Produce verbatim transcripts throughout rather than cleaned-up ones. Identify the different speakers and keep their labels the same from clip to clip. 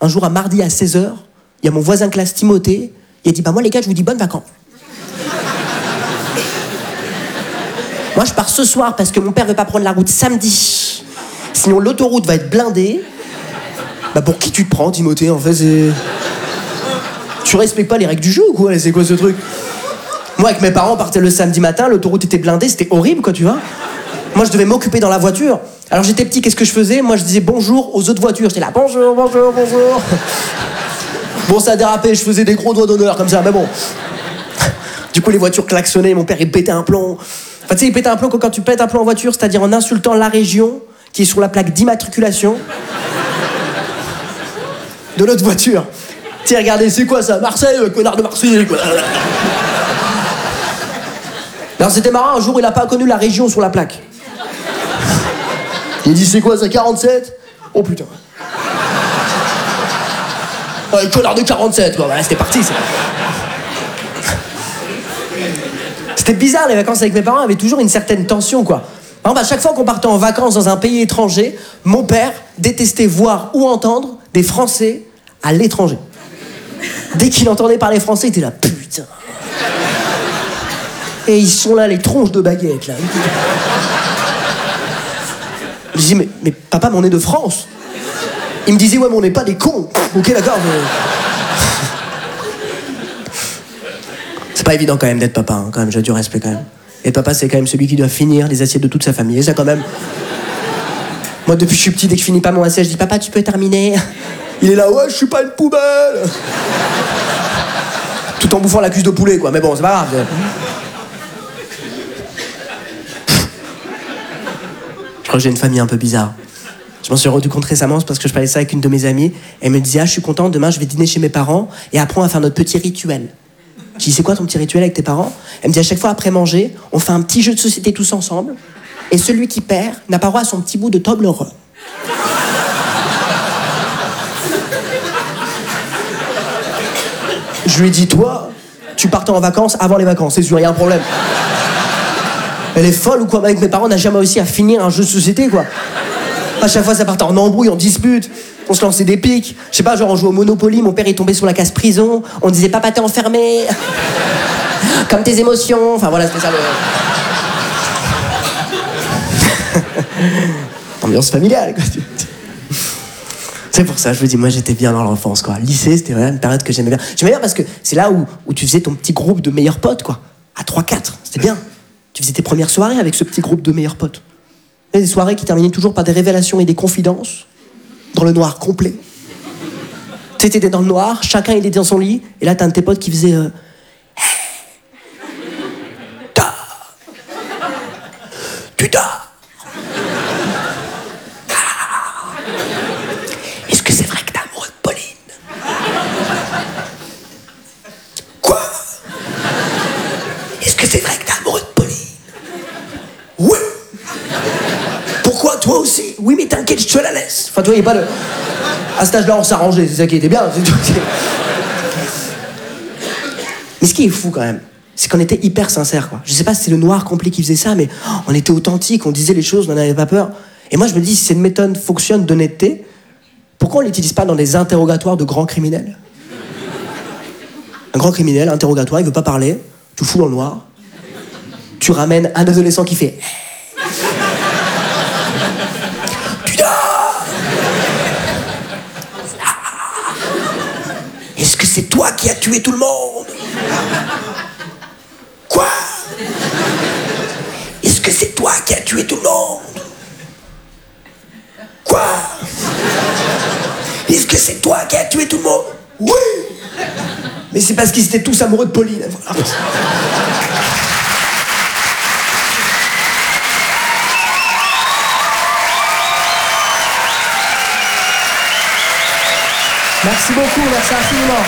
Speaker 1: un jour à mardi à seize heures, il y a mon voisin de classe Timothée, il a dit, bah moi les gars, je vous dis bonnes vacances. Moi je pars ce soir parce que mon père veut pas prendre la route samedi. Sinon l'autoroute va être blindée. Bah pour qui tu te prends, Timothée, en fait, c'est... Tu respectes pas les règles du jeu ou quoi? C'est quoi ce truc? Moi avec mes parents, on partait le samedi matin, l'autoroute était blindée, c'était horrible quoi, tu vois. Moi je devais m'occuper dans la voiture. Alors j'étais petit, qu'est-ce que je faisais? Moi je disais bonjour aux autres voitures. J'étais là, bonjour, bonjour, bonjour. Bon, ça a dérapé, je faisais des gros doigts d'honneur comme ça, mais bon. Du coup les voitures klaxonnaient, mon père il pétait un plomb. Enfin tu sais, il pétait un plomb quand tu pètes un plomb en voiture, c'est-à-dire en insultant la région qui est sur la plaque d'immatriculation de notre voiture. Tiens, regardez, c'est quoi ça? Marseille, euh, connard de Marseille, quoi. Alors c'était marrant, un jour il a pas connu la région sur la plaque. Il dit, c'est quoi ça, quarante-sept? Oh putain. Ouais, connard de quarante-sept, quoi. Voilà, c'était parti, ça. C'était bizarre, les vacances avec mes parents avaient toujours une certaine tension, quoi. Par exemple, à chaque fois qu'on partait en vacances dans un pays étranger, mon père détestait voir ou entendre des Français à l'étranger. Dès qu'il entendait parler français, il était là, putain. Et ils sont là, les tronches de baguettes, là. Je dis, mais, mais papa, mais on est de France. Il me disait, ouais, mais on n'est pas des cons. Ok, d'accord, mais... C'est pas évident quand même d'être papa, hein, quand même, j'ai du respect quand même. Et papa, c'est quand même celui qui doit finir les assiettes de toute sa famille. Et ça, quand même... Moi, depuis que je suis petit, dès que je finis pas mon assiette, je dis, papa, tu peux terminer? Il est là, ouais, je suis pas une poubelle. Tout en bouffant la cuisse de poulet, quoi. Mais bon, c'est pas grave. Je crois que j'ai une famille un peu bizarre. Je m'en suis rendu compte récemment, c'est parce que je parlais ça avec une de mes amies. Elle me disait, ah, je suis contente, demain, je vais dîner chez mes parents et après, on va faire notre petit rituel. Je dis, c'est quoi ton petit rituel avec tes parents? Elle me dit, à chaque fois, après manger, on fait un petit jeu de société tous ensemble et celui qui perd n'a pas droit à son petit bout de Toblerone. Je lui ai dit, toi, tu partais en vacances avant les vacances, c'est sûr, il y a un problème. Elle est folle ou quoi? Avec mes parents, on n'a jamais réussi à finir un jeu de société, quoi. À chaque fois, ça partait en embrouille, en dispute. On se lançait des pics. Je sais pas, genre on jouait au Monopoly, mon père est tombé sur la case prison. On disait, papa, t'es enfermé. Comme tes émotions. Enfin voilà, c'était ça le... Ambiance familiale, quoi. C'est pour ça, je vous dis, moi j'étais bien dans l'enfance, quoi. Lycée, c'était vraiment une période que j'aimais bien. J'aimais bien parce que c'est là où, où tu faisais ton petit groupe de meilleurs potes, quoi. À trois quatre, c'était bien. Tu faisais tes premières soirées avec ce petit groupe de meilleurs potes. Et des soirées qui terminaient toujours par des révélations et des confidences, dans le noir complet. Tu sais, t'étais dans le noir, chacun il était dans son lit, et là t'as un de tes potes qui faisait... Euh... Ta. Tu dors. Est-ce que c'est vrai que t'es amoureux de Pauline? Quoi? Est-ce que c'est vrai que t'es amoureux de Pauline? Oui. Pourquoi, toi aussi? Oui, mais t'inquiète, je te la laisse. Enfin, tu vois, il n'y a pas de... À cet âge-là, on s'arrangeait, c'est ça qui était bien. C'est tout. Mais ce qui est fou, quand même, c'est qu'on était hyper sincères, quoi. Je sais pas si c'est le noir complet qui faisait ça, mais oh, on était authentiques, on disait les choses, on n'en avait pas peur. Et moi, je me dis, si cette méthode fonctionne d'honnêteté, pourquoi on l'utilise pas dans des interrogatoires de grands criminels? Un grand criminel, interrogatoire, il veut pas parler, tu le fous dans le noir, tu ramènes un adolescent qui fait... Est-ce que c'est toi qui as tué tout le monde? Quoi? Est-ce que c'est toi qui as tué tout le monde? Quoi? Est-ce que c'est toi qui as tué tout le monde? Oui. Mais c'est parce qu'ils étaient tous amoureux de Pauline. Voilà. Merci beaucoup, merci infiniment.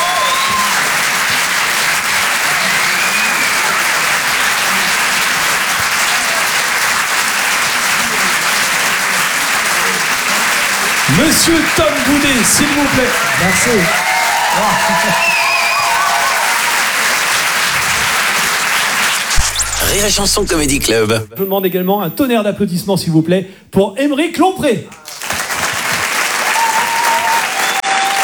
Speaker 2: Monsieur Tom Boudet, s'il vous plaît.
Speaker 1: Merci.
Speaker 3: Rire et Chanson Comedy Club.
Speaker 2: Je demande également un tonnerre d'applaudissements, s'il vous plaît, pour Aymeric Lompré.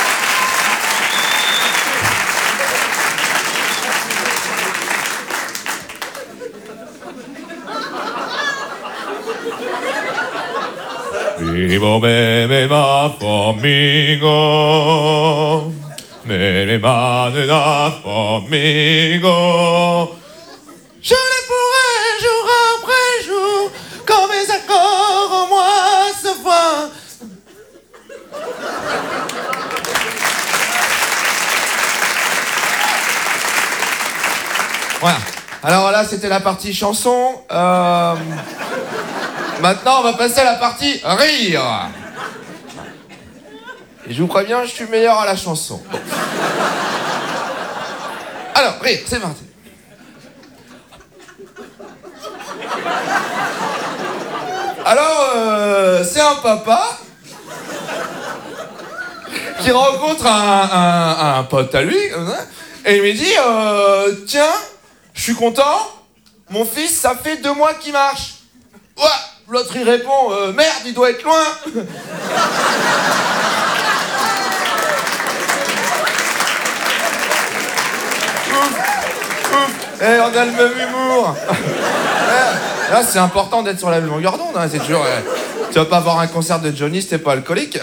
Speaker 4: Y vos m'aimez ma flamingo, mais ma de la flamingo. Je les pourrai jour après jour, quand mes accords en moi se voient. Voilà. Alors là, c'était la partie chanson. Euh... Maintenant, on va passer à la partie rire. Et je vous préviens, je suis meilleur à la chanson. Bon. Alors, rire, c'est parti. Alors, euh, c'est un papa qui rencontre un, un, un pote à lui, et il lui dit euh, tiens, je suis content, mon fils, ça fait deux mois qu'il marche. Ouais, l'autre il répond euh, merde, il doit être loin. Ouf, ouf. Eh, on a le même humour. Eh, là, c'est important d'être sur la même longueur d'onde. Hein. C'est toujours. Euh, tu vas pas voir un concert de Johnny si t'es pas alcoolique.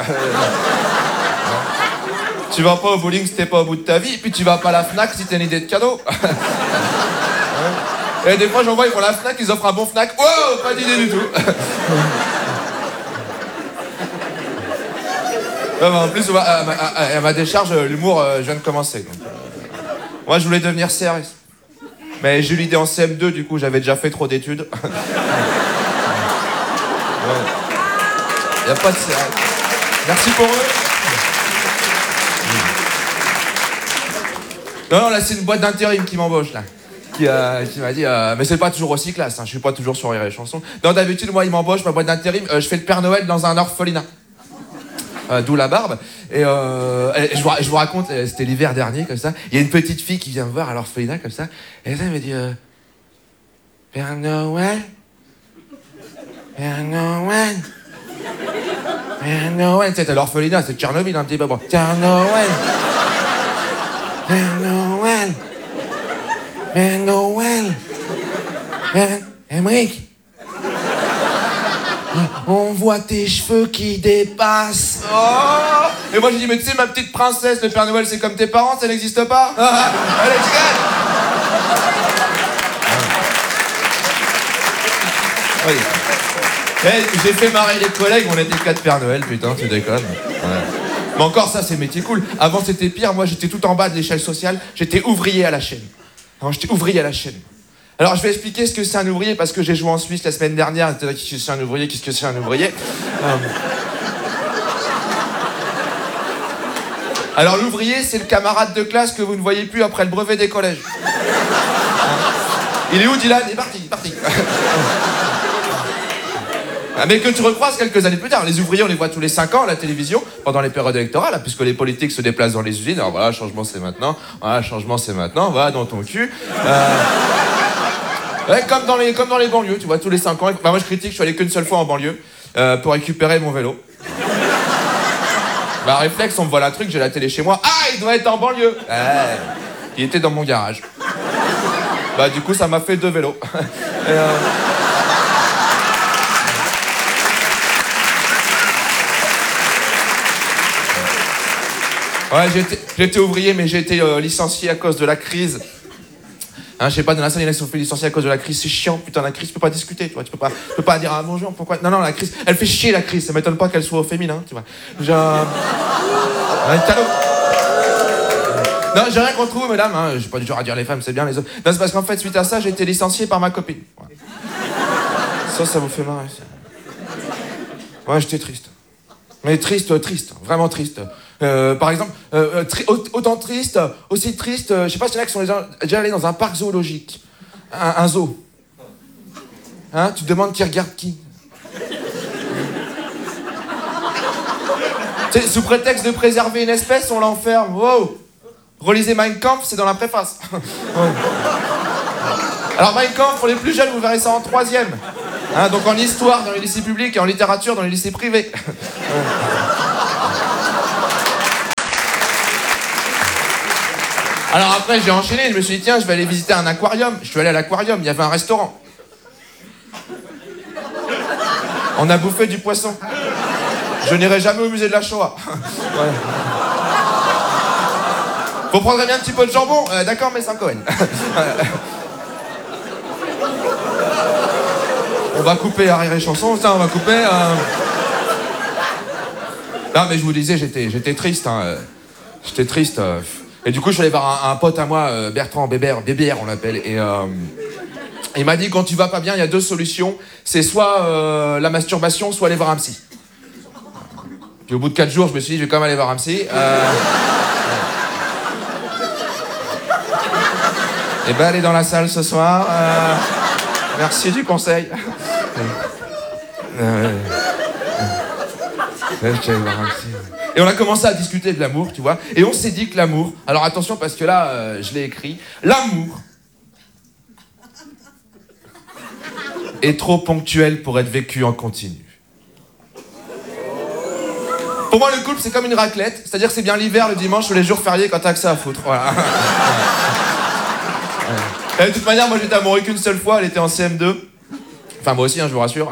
Speaker 4: Tu vas pas au bowling si t'es pas au bout de ta vie. Et puis tu vas pas à la Fnac si t'as une idée de cadeau. Et des fois, j'en vois, ils font la Fnac, ils offrent un bon Fnac. Wow, pas d'idée du tout. Non, mais en plus, à ma, à ma décharge, l'humour, euh, je viens de commencer. Donc, euh, moi, je voulais devenir C R S. Mais j'ai eu l'idée en C M deux, du coup, j'avais déjà fait trop d'études. Ouais. Y a pas de C R S. Merci pour eux. Non, non, là, c'est une boîte d'intérim qui m'embauche, là. Qui, euh, qui m'a dit, euh, mais c'est pas toujours aussi classe, hein, je suis pas toujours sur les chansons. Non, d'habitude, moi, il m'embauche, ma boîte d'intérim, euh, je fais le Père Noël dans un orphelinat. Euh, D'où la barbe. Et, euh, et je, vous, je vous raconte, c'était l'hiver dernier, comme ça. Il y a une petite fille qui vient me voir à l'orphelinat, comme ça. Et elle me dit euh, Père Noël, Père Noël, Père Noël. Tu sais, à l'orphelinat, c'est Tchernobyl, un petit peu. Bon. Père Noël, Père Noël, Père Noël, Père Emmerich. On voit tes cheveux qui dépassent. Oh. Et moi, je dis, mais tu sais, ma petite princesse, le Père Noël, c'est comme tes parents, ça n'existe pas. Allez, tu gagnes. Oui. Hey, j'ai fait marrer les collègues, on était quatre Père Noël, putain, tu déconnes. Ouais. Mais encore, ça, c'est métier cool. Avant, c'était pire. Moi, j'étais tout en bas de l'échelle sociale. J'étais ouvrier à la chaîne. Alors, j'étais ouvrier à la chaîne. Alors, je vais expliquer ce que c'est un ouvrier, parce que j'ai joué en Suisse la semaine dernière. Qu'est-ce que c'est un ouvrier? Qu'est-ce que c'est un ouvrier? euh... Alors, l'ouvrier, c'est le camarade de classe que vous ne voyez plus après le brevet des collèges. Il est où, Dylan? Il est parti, il est parti. Mais que tu recroises quelques années plus tard. Les ouvriers, on les voit tous les cinq ans à la télévision, pendant les périodes électorales, puisque les politiques se déplacent dans les usines. Alors voilà, changement c'est maintenant, voilà, changement c'est maintenant, voilà, dans ton cul. Euh... Ouais, comme dans, les, comme dans les banlieues, tu vois, tous les cinq ans. Bah, moi, je critique, je suis allé qu'une seule fois en banlieue euh, pour récupérer mon vélo. Bah, réflexe, on me vole un truc, j'ai la télé chez moi. Ah, il doit être en banlieue. Ouais, il était dans mon garage. Bah, du coup, ça m'a fait deux vélos. Et, euh... Ouais, j'ai été ouvrier, mais j'ai été euh, licencié à cause de la crise. Hein, je sais pas, dans la salle, il y en a qui sont fait licencier à cause de la crise. C'est chiant, putain, la crise, tu peux pas discuter, tu vois. Tu peux pas, tu peux pas dire, ah, bonjour, pourquoi. Non, non, la crise, elle fait chier, la crise. Ça m'étonne pas qu'elle soit au féminin, tu vois. Genre. Un cadeau. Non, j'ai rien contre vous, mesdames. Hein. J'ai pas du genre à dire les femmes, c'est bien les autres. Non, c'est parce qu'en fait, suite à ça, j'ai été licencié par ma copine. Ouais. Ça, ça vous fait marrer, ça. Ouais, j'étais triste. Mais triste, triste, vraiment triste. Euh, par exemple, euh, tri autant triste, aussi triste, euh, je sais pas s'il y en a qui sont déjà allés dans un parc zoologique. Un, un zoo. Hein, tu te demandes qui regarde qui. Tu sais, sous prétexte de préserver une espèce, on l'enferme. Wow. Relisez Mein Kampf, c'est dans la préface. Ouais. Alors Mein Kampf, pour les plus jeunes, vous verrez ça en troisième. Hein, donc en histoire dans les lycées publics et en littérature dans les lycées privés. Ouais. Alors après, j'ai enchaîné, je me suis dit, tiens, je vais aller visiter un aquarium. Je suis allé à l'aquarium, il y avait un restaurant. On a bouffé du poisson. Je n'irai jamais au musée de la Shoah. Ouais. Vous prendrez bien un petit peu de jambon euh, d'accord, mais sans Cohen. On va couper arrière et chanson, ça, on va couper... Euh... Non, mais je vous disais, j'étais, j'étais triste, hein. euh, J'étais triste. Euh... Et du coup, je suis allé voir un, un pote à moi, euh, Bertrand Bébert, Bébert, on l'appelle, et... Euh... Il m'a dit, quand tu vas pas bien, il y a deux solutions. C'est soit euh, la masturbation, soit aller voir un psy. Puis au bout de quatre jours, je me suis dit, je vais quand même aller voir un psy. Euh... Et ben, elle est dans la salle ce soir. Euh... Merci du conseil. Et on a commencé à discuter de l'amour, tu vois. Et on s'est dit que l'amour... Alors attention, parce que là, euh, je l'ai écrit. L'amour est trop ponctuel pour être vécu en continu. Pour moi, le couple, c'est comme une raclette. C'est-à-dire que c'est bien l'hiver, le dimanche ou les jours fériés quand t'as que ça à foutre. Voilà. Et de toute manière, moi, j'étais amoureux qu'une seule fois. Elle était en C M deux. Enfin, moi aussi, hein, je vous rassure.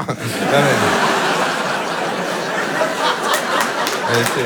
Speaker 4: Elle était...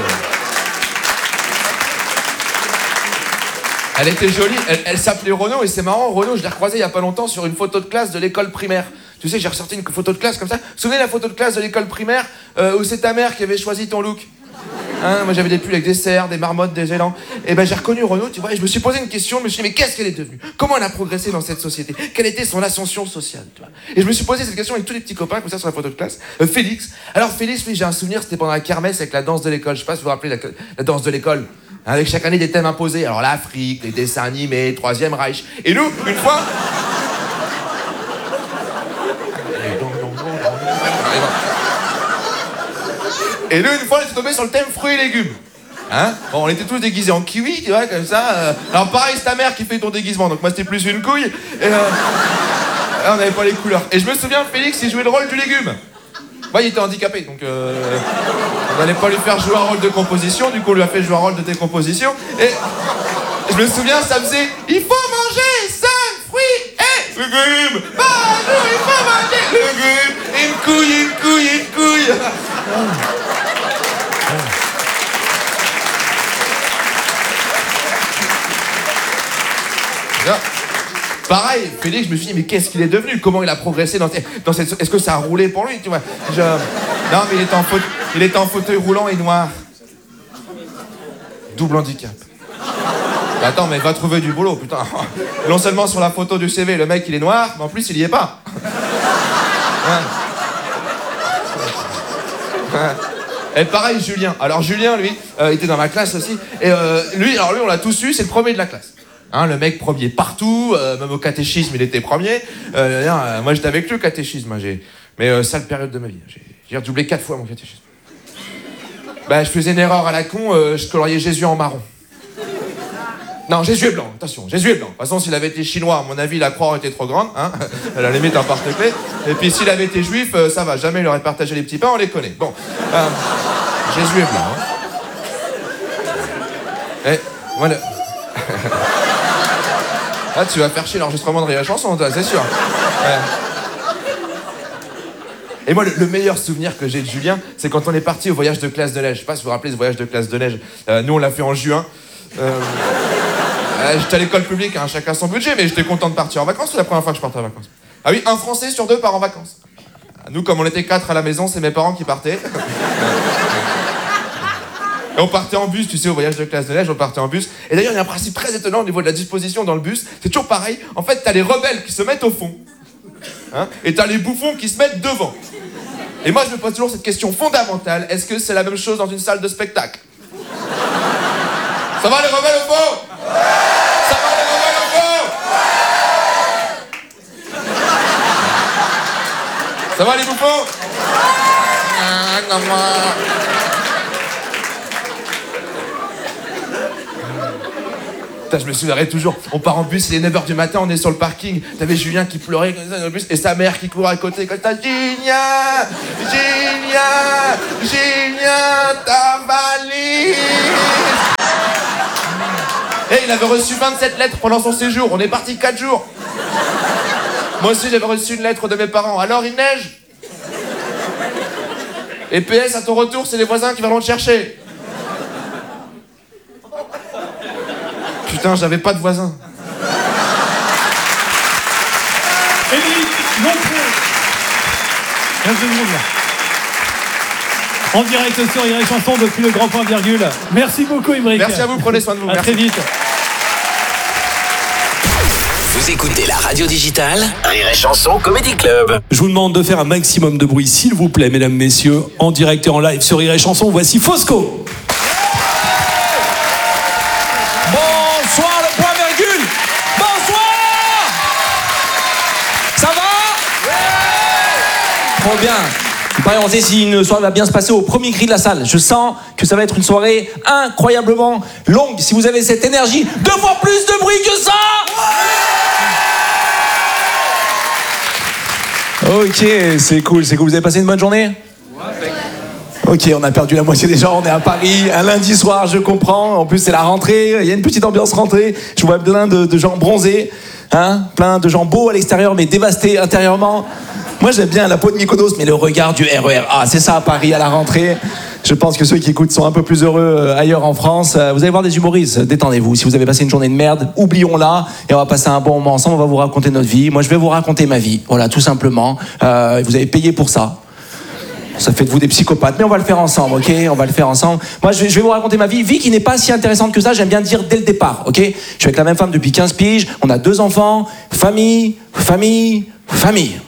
Speaker 4: Elle était jolie. Elle, elle s'appelait Renaud. Et c'est marrant, Renaud, je l'ai recroisé il y a pas longtemps sur une photo de classe de l'école primaire. Tu sais, j'ai ressorti une photo de classe comme ça. Vous vous souvenez de la photo de classe de l'école primaire euh, où c'est ta mère qui avait choisi ton look? Hein, moi j'avais des pulls avec des cerfs, des marmottes, des élans. Et ben j'ai reconnu Renaud, tu vois, et je me suis posé une question, je me suis dit mais qu'est-ce qu'elle est devenue? Comment elle a progressé dans cette société? Quelle était son ascension sociale, tu vois? Et je me suis posé cette question avec tous les petits copains comme ça sur la photo de classe. Euh, Félix. Alors Félix, oui, j'ai un souvenir, c'était pendant la kermesse avec la danse de l'école. Je sais pas si vous vous rappelez la, la danse de l'école. Hein, avec chaque année des thèmes imposés. Alors l'Afrique, les dessins animés, Troisième Reich. Et nous, une fois... Et nous, une fois, on était tombé sur le thème fruits et légumes. Hein? Bon, on était tous déguisés en kiwi, tu vois, comme ça. Euh... Alors pareil, c'est ta mère qui fait ton déguisement, donc moi c'était plus une couille. Et euh... on n'avait pas les couleurs. Et je me souviens, Félix, il jouait le rôle du légume. Ouais, il était handicapé, donc euh... on n'allait pas lui faire jouer un rôle de composition, du coup on lui a fait jouer un rôle de décomposition. Et je me souviens, ça faisait « Il faut manger cinq fruits et légumes !» Bah, nous, il faut manger légumes, une couille, une couille, une couille. Là, pareil, Félix, je me suis dit, mais qu'est-ce qu'il est devenu? Comment il a progressé dans, dans cette... Est-ce que ça a roulé pour lui, tu vois? Je... Non, mais il était, en faute... il était en fauteuil roulant et noir. Double handicap. Bah attends, mais va trouver du boulot, putain. Non seulement sur la photo du C V, le mec, il est noir, mais en plus, il y est pas. Ouais. Ouais. Et pareil, Julien. Alors Julien, lui, euh, était dans ma classe aussi. Et euh, lui, alors lui, on l'a tous eu, c'est le premier de la classe. Hein, le mec premier partout, euh, même au catéchisme, il était premier. Euh, euh, moi, j'étais avec lui au catéchisme. Hein, j'ai... Mais euh, sale période de ma vie. J'ai, j'ai redoublé quatre fois mon catéchisme. Bah, je faisais une erreur à la con, euh, je coloriais Jésus en marron. Non, Jésus est blanc, attention, Jésus est blanc. De toute façon, s'il avait été chinois, à mon avis, la croix aurait été trop grande, hein. À la limite, un porte-clés. Et puis, s'il avait été juif, euh, ça va, jamais il aurait partagé les petits pains, on les connaît. Bon, euh, Jésus est blanc, hein. Et voilà. Ah, tu vas faire chier l'enregistrement de Rire et Chanson, toi, c'est sûr. Ouais. Et moi, le, le meilleur souvenir que j'ai de Julien, c'est quand on est parti au voyage de classe de neige. Je sais pas si vous vous rappelez ce voyage de classe de neige. Euh, nous, on l'a fait en juin. Euh, euh, j'étais à l'école publique, hein, chacun son budget, mais j'étais content de partir en vacances. C'est la première fois que je partais en vacances. Ah oui, un Français sur deux part en vacances. Nous, comme on était quatre à la maison, c'est mes parents qui partaient. Et on partait en bus, tu sais, au voyage de classe de neige, on partait en bus. Et d'ailleurs, il y a un principe très étonnant au niveau de la disposition dans le bus. C'est toujours pareil. En fait, t'as les rebelles qui se mettent au fond. Hein, et t'as les bouffons qui se mettent devant. Et moi, je me pose toujours cette question fondamentale. Est-ce que c'est la même chose dans une salle de spectacle? Ça va, les rebelles au fond? Ça va, les rebelles au fond? Ça va, les bouffons? Ah, non, moi... Putain, je me souviendrai toujours, on part en bus, il est neuf heures du matin, on est sur le parking, t'avais Julien qui pleurait comme ça dans le bus, et sa mère qui courait à côté comme ça, Julien, Julien, Julien, ta valise. Et il avait reçu vingt-sept lettres pendant son séjour, on est parti quatre jours. Moi aussi j'avais reçu une lettre de mes parents, alors il neige? Et P S, à ton retour, c'est les voisins qui viendront te chercher. Putain, j'avais pas de voisins.
Speaker 2: Émeric Lompré. Reste de monde là. En direct sur Rire et Chanson depuis le Grand Point Virgule. Merci beaucoup, Émeric.
Speaker 4: Merci à vous, prenez soin de vous.
Speaker 2: À
Speaker 4: Merci.
Speaker 2: très vite.
Speaker 3: Vous écoutez la radio digitale Rire et Chanson Comedy Club.
Speaker 2: Je vous demande de faire un maximum de bruit, s'il vous plaît, mesdames, messieurs, en direct et en live sur Rire et Chanson. Voici Fosco.
Speaker 5: Bonsoir le Point Virgule. Bonsoir. Ça va? Trop bien. Il paraît, on sait si une soirée va bien se passer au premier cri de la salle. Je sens que ça va être une soirée incroyablement longue. Si vous avez cette énergie, deux fois plus de bruit que ça. Ok, c'est cool, c'est cool. Vous avez passé une bonne journée? Ok, on a perdu la moitié des gens, on est à Paris, un lundi soir, je comprends. En plus, c'est la rentrée, il y a une petite ambiance rentrée. Je vois plein de, de gens bronzés, hein, plein de gens beaux à l'extérieur, mais dévastés intérieurement. Moi, j'aime bien la peau de Mykonos, mais le regard du R E R A, c'est ça à Paris, à la rentrée. Je pense que ceux qui écoutent sont un peu plus heureux ailleurs en France. Vous allez voir des humoristes, détendez-vous. Si vous avez passé une journée de merde, oublions-la et on va passer un bon moment ensemble, on va vous raconter notre vie. Moi, je vais vous raconter ma vie, voilà, tout simplement. Euh, vous avez payé pour ça. Ça fait de vous des psychopathes, mais on va le faire ensemble, ok? On va le faire ensemble. Moi, je vais, je vais vous raconter ma vie. Vie qui n'est pas si intéressante que ça, j'aime bien dire dès le départ, ok? Je suis avec la même femme depuis quinze piges, on a deux enfants, famille, famille, famille.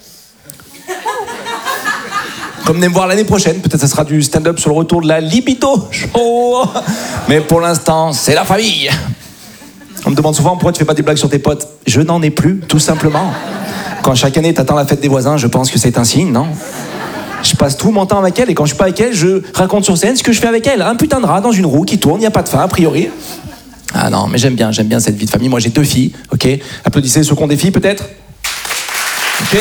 Speaker 5: Comme venez me voir l'année prochaine, peut-être ça sera du stand-up sur le retour de la libido show. Mais pour l'instant, c'est la famille. On me demande souvent pourquoi tu fais pas des blagues sur tes potes. Je n'en ai plus, tout simplement. Quand chaque année t'attends la fête des voisins, je pense que c'est un signe, non? Je passe tout mon temps avec elle et quand je suis pas avec elle, je raconte sur scène ce que je fais avec elle. Un putain de rat dans une roue qui tourne, il n'y a pas de fin a priori. Ah non, mais j'aime bien, j'aime bien cette vie de famille. Moi j'ai deux filles, ok? Applaudissez ceux qui ont des filles peut-être? Ok.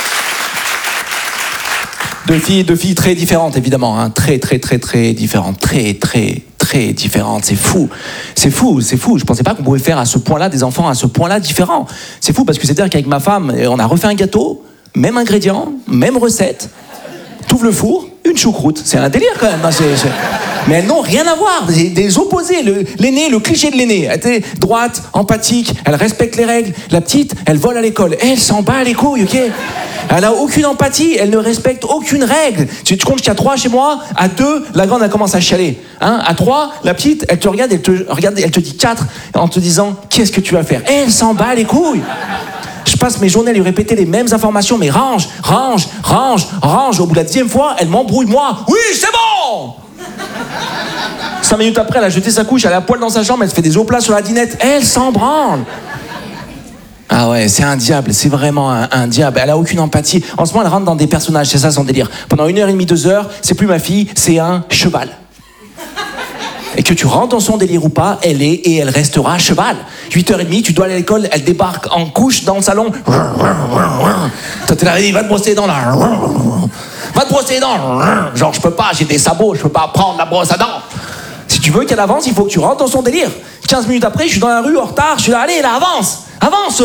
Speaker 5: Deux filles, deux filles très différentes évidemment, hein. Très très très très différentes, très très très différentes. C'est fou, c'est fou, c'est fou. Je pensais pas qu'on pouvait faire à ce point-là des enfants à ce point-là différents. C'est fou parce que c'est-à-dire qu'avec ma femme, on a refait un gâteau, même ingrédients, même recette. T'ouvres le four, une choucroute. C'est un délire quand même. Hein, c'est, c'est... Mais elles n'ont rien à voir. Des, des opposés. Le, l'aînée, le cliché de l'aînée. Elle était droite, empathique, elle respecte les règles. La petite, elle vole à l'école. Elle s'en bat les couilles, ok? Elle a aucune empathie, elle ne respecte aucune règle. Tu te comptes qu'il y a trois chez moi, à deux, la grande elle commence à chialer. Hein, à trois, la petite, elle te regarde, elle te regarde, elle te dit quatre, en te disant qu'est-ce que tu vas faire? Elle s'en bat les couilles. Je passe mes journées à lui répéter les mêmes informations, mais range, range, range, range. Au bout de la dixième fois, elle m'embrouille, moi. Oui, c'est bon! Cinq minutes après, elle a jeté sa couche, elle est à poil dans sa chambre, elle se fait des oplats sur la dinette. Elle s'en branle. Ah ouais, c'est un diable, c'est vraiment un, un diable. Elle a aucune empathie. En ce moment, elle rentre dans des personnages, c'est ça son délire. Pendant une heure et demie, deux heures, c'est plus ma fille, c'est un cheval. Et que tu rentres dans son délire ou pas, elle est et elle restera cheval. huit heures trente, tu dois aller à l'école, elle débarque en couche dans le salon. Toi, t'es là, va te brosser les dents là. Va te brosser les dents. Genre, je peux pas, j'ai des sabots, je peux pas prendre la brosse à dents. Si tu veux qu'elle avance, il faut que tu rentres dans son délire. quinze minutes après, je suis dans la rue en retard, je suis là, allez, là, avance, avance.